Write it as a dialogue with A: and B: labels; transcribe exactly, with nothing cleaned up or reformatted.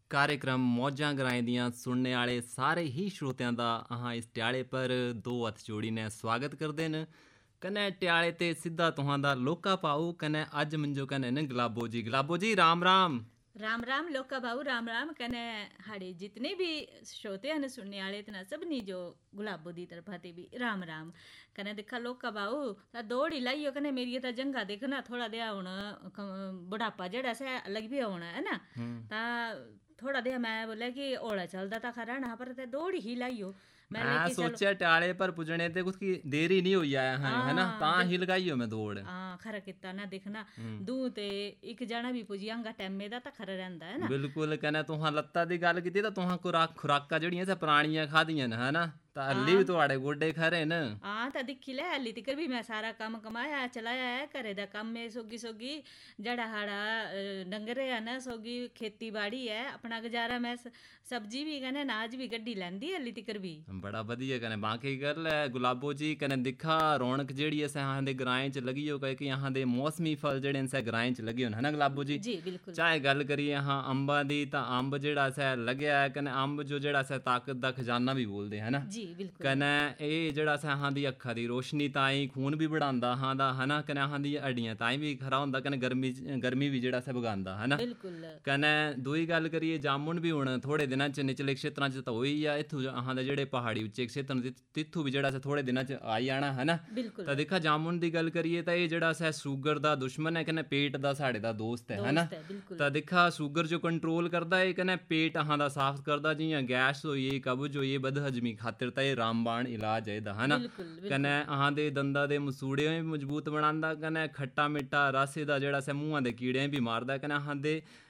A: कार्यक्रम मौजां ग्राएं दियां सुनने आले सारे ही श्रोतियां दा अहां इस ट्याले पर दो हत्थ जोड़ी ने स्वागत करदे न। कन्नै ट्याले ते सिद्धा तुहां दा लोका पाऊ कन्नै अज मंजो कन्नै न गुलाबो जी। गुलाबो जी राम राम।
B: राम राम लोका भाऊ राम राम। कने हाड़े जितने भी श्रोते हैं सुनने वाले तना सबनी जो गुलाबो दी तरफा ते भी राम राम। कने दिखा लोका भाऊ ता दौड़ ही लाइयो कने मेरी ता जंगा देखना थोड़ा देया हुण बुढ़ापा जेड़ा से लग भी होना है ना ता थोड़ा देया मैं बोले कि ओला चलदा ता खरा ना पर ते दौड़ ही लाइयो। मैं
A: मैं सोचा ट्याले पर पुजने ते कुछ की देरी नहीं हुई आया है है ना ता ही लगाइयो मैं दौड़।
B: हां खरा किता ना देखना दू ते एक जना भी पुजियांगा टाइमे दा ता खरा रहंदा है ना।
A: बिल्कुल कने तुहां लत्ता दी गल कीती ता तुहां खुराक खुराका जेड़ियां से पुरानियां खादियां न है ना ता हल्ली भी तुहाड़े गोडे खरे न।
B: हां ता दिखी ले हल्ली तिकर भी मैं सारा काम कमाया चलाया है घरे दा काम में सोगी सोगी जड़ा हाड़ा डंगरे है ना सोगी खेती बाड़ी है अपना गुजारा मैं सब्जी भी कने अनाज भी गड्डी लैंदी हल्ली तिकर भी।
A: बड़ा वधिया कने बाकी गल है गुलाबो जी कने दिखा रौनक जेड़ी अस अहां दे ग्राएं च लगी हो कि अहां दे मौसमी फल जेड़े से ग्राएं च लगे होन है ना गुलाबो जी।
B: जी बिल्कुल।
A: चाहे गल करिए अहां अंबा दी ता अंब जेड़ा से लगया है कने अंब जो जेड़ा से ताकत दा खजाना भी बोलदे है ना।
B: जी बिल्कुल।
A: कने ए जेड़ा से अहां दी अखां दी रोशनी ताई खून भी बढ़ांदा अहां दा है ना कने अहां दी हड्डियां ताई भी खरा हुंदा कने गर्मी गर्मी भी जेड़ा से भगांदा है ना।
B: बिल्कुल।
A: कने दूई गल करिए जामुन भी हुण थोड़े दिनां च निचले क्षेत्रां च तो होई आ इत्थों अहां दे जेड़े पहाड़ी उच्चे क्षेत्र न तित्थों भी जेड़ा से थोड़े दिनां च आई जाना है ना।
B: बिल्कुल।
A: तां दिक्खा जामुन दी गल करिए तां एह् जेड़ा से शुगर दा दुश्मन है कने पेट दा साढ़े दा दोस्त है है ना। तां दिक्खा शुगर जो कंट्रोल करदा है कने पेट अहां दा साफ करदा जियां गैस होई कब्ज होई बदहजमी खातिर तां एह् रामबाण इलाज है दा है ना। कने अहां दे दंदा दे मसूड़े भी मजबूत बनांदा कने खट्टा मिट्ठा रस दा जेड़ा से मूंहां दे कीड़े भी मारदा कने अहां दे